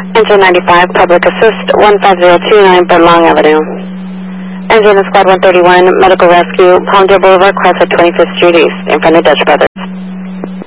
Engine 95, Public Assist, 15029 Berlong Avenue. Engine Squad 131, Medical Rescue, Palmdale Boulevard, Crossroad 25th Street East, in front of Dutch Brothers.